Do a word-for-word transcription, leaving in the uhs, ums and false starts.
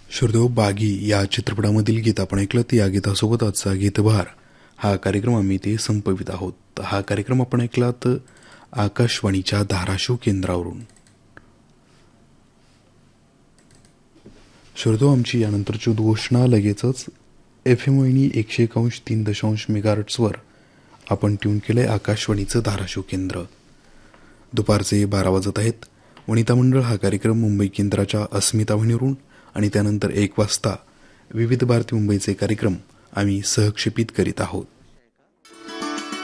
श्रोतेहो, बागी या चित्रपटामधील गीत आपण ऐकलं. या गीतासोबत आजचा गीतबहार हा कार्यक्रम आम्ही ते संपवित आहोत. हा कार्यक्रम आपण ऐकलात आकाशवाणीच्या धाराशिव केंद्रावरून. श्रोतेहो, आमची यानंतरची उद्घोषणा लगेचच. एफ एम वाहिनी एकशे एकांश तीन दशांश मेगाहर्ट्झवर आपण ट्यून केलंय आकाशवाणीचं धाराशिव केंद्र. दुपारचे बारा वाजत आहेत. वनिता मंडळ हा कार्यक्रम मुंबई केंद्राच्या अस्मिता वाहिनीवरून आणि त्यानंतर एक वाजता विविध भारती मुंबईचे कार्यक्रम आम्ही सहक्षेपित करीत आहोत.